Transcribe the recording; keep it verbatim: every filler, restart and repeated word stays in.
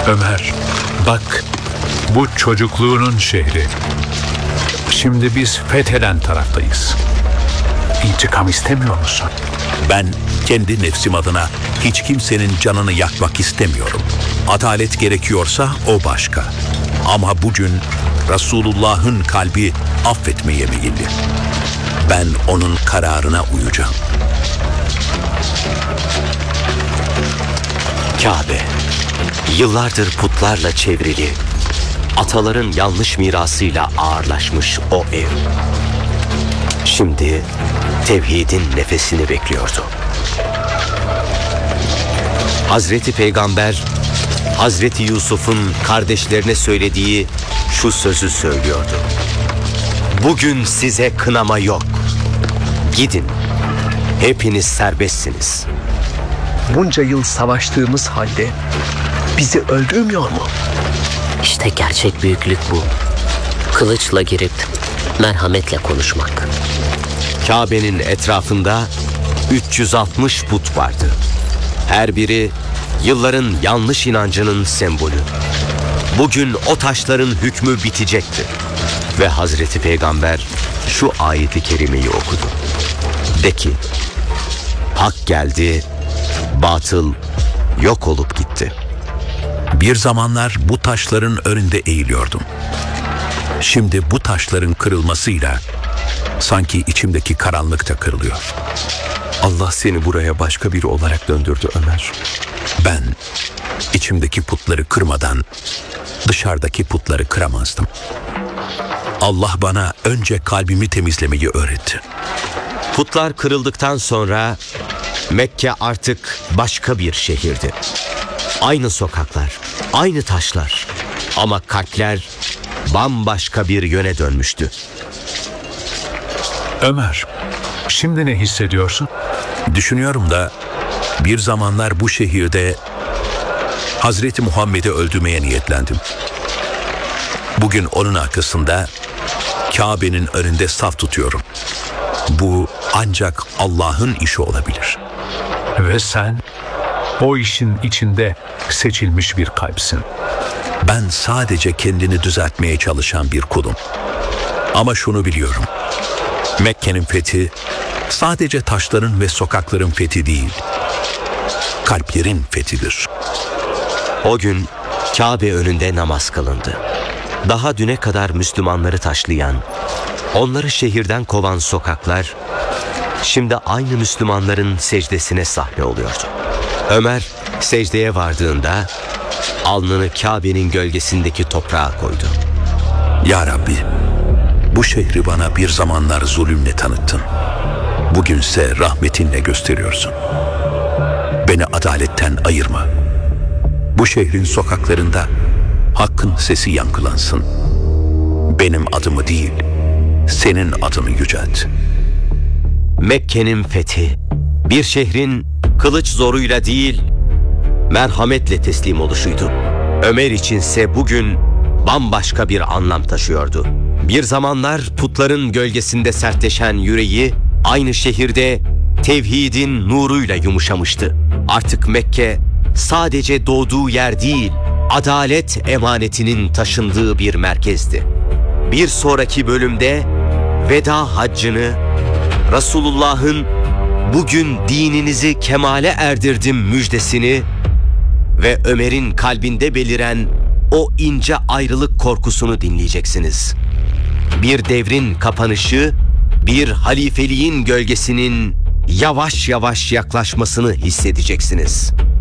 Ömer, bak, bu çocukluğunun şehri. Şimdi biz fetheden taraftayız. İntikam istemiyor musun? Ben kendi nefsim adına hiç kimsenin canını yakmak istemiyorum. Adalet gerekiyorsa o başka. Ama bugün Resulullah'ın kalbi affetmeye meyilli. Ben onun kararına uyacağım. Kabe, yıllardır putlarla çevrili, ataların yanlış mirasıyla ağırlaşmış o ev. Şimdi tevhidin nefesini bekliyordu. Hazreti Peygamber, Hazreti Yusuf'un kardeşlerine söylediği şu sözü söylüyordu. Bugün size kınama yok. Gidin, hepiniz serbestsiniz. Bunca yıl savaştığımız halde bizi öldürmüyor mu? İşte gerçek büyüklük bu. Kılıçla girip merhametle konuşmak. Kabe'nin etrafında üç yüz altmış put vardı. Her biri yılların yanlış inancının sembolü. Bugün o taşların hükmü bitecekti. Ve Hazreti Peygamber şu ayeti kerimeyi okudu. De ki, hak geldi, batıl yok olup gitti. Bir zamanlar bu taşların önünde eğiliyordum. Şimdi bu taşların kırılmasıyla sanki içimdeki karanlık da kırılıyor. Allah seni buraya başka biri olarak döndürdü Ömer. Ben içimdeki putları kırmadan dışarıdaki putları kıramazdım. Allah bana önce kalbimi temizlemeyi öğretti. Putlar kırıldıktan sonra Mekke artık başka bir şehirdi. Aynı sokaklar, aynı taşlar ama kalpler bambaşka bir yöne dönmüştü. Ömer, şimdi ne hissediyorsun? Düşünüyorum da bir zamanlar bu şehirde Hazreti Muhammed'i öldürmeye niyetlendim. Bugün onun arkasında Kabe'nin önünde saf tutuyorum. Bu ancak Allah'ın işi olabilir. Ve sen o işin içinde seçilmiş bir kalpsin. Ben sadece kendini düzeltmeye çalışan bir kulum. Ama şunu biliyorum. Mekke'nin fethi sadece taşların ve sokakların fethi değil, kalplerin fethidir. O gün Kabe önünde namaz kılındı. Daha düne kadar Müslümanları taşlayan, onları şehirden kovan sokaklar, şimdi aynı Müslümanların secdesine sahne oluyordu. Ömer secdeye vardığında alnını Kabe'nin gölgesindeki toprağa koydu. Ya Rabbi, bu şehri bana bir zamanlar zulümle tanıttın. Bugünse rahmetinle gösteriyorsun. Beni adaletten ayırma. Bu şehrin sokaklarında hakkın sesi yankılansın. Benim adımı değil, senin adını yücelt. Mekke'nin fethi, bir şehrin kılıç zoruyla değil, merhametle teslim oluşuydu. Ömer içinse bugün bambaşka bir anlam taşıyordu. Bir zamanlar putların gölgesinde sertleşen yüreği, aynı şehirde tevhidin nuruyla yumuşamıştı. Artık Mekke sadece doğduğu yer değil, adalet emanetinin taşındığı bir merkezdi. Bir sonraki bölümde veda haccını, Resulullah'ın bugün dininizi kemale erdirdim müjdesini ve Ömer'in kalbinde beliren o ince ayrılık korkusunu dinleyeceksiniz. Bir devrin kapanışı, bir halifeliğin gölgesinin yavaş yavaş yaklaşmasını hissedeceksiniz.